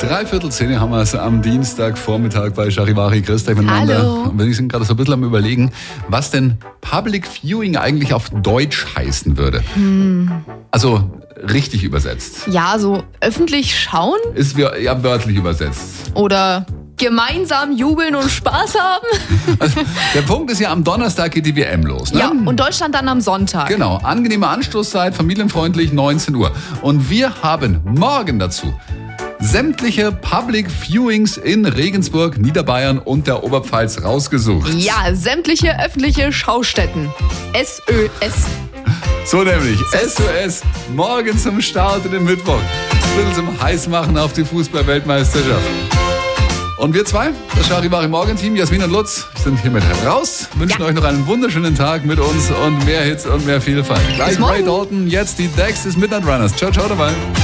9:15 haben wir es am Dienstagvormittag bei Charivari. Grüß euch miteinander. Hallo. Und wir sind gerade so ein bisschen am Überlegen, was denn Public Viewing eigentlich auf Deutsch heißen würde. Also richtig übersetzt. Ja, so öffentlich schauen Ist ja wörtlich übersetzt. oder gemeinsam jubeln und Spaß haben. Also, der Punkt ist ja, am Donnerstag geht die WM los. Ne? Ja, und Deutschland dann am Sonntag. Genau, angenehme Anstoßzeit, familienfreundlich, 19 Uhr. Und wir haben morgen dazu sämtliche Public Viewings in Regensburg, Niederbayern und der Oberpfalz rausgesucht. Ja, sämtliche öffentliche Schaustätten. SÖS. So nämlich, SOS, morgen zum Start in den Mittwoch. Ein bisschen zum Heißmachen auf die Fußball-Weltmeisterschaft. Und wir zwei, das Charivari Morgenteam, Jasmin und Lutz, sind hiermit raus. Wünschen euch noch einen wunderschönen Tag mit uns und mehr Hits und mehr Vielfalt. Gleich morgen. Ray Dalton, jetzt die Dex des Midnight Runners. Ciao, ciao dabei.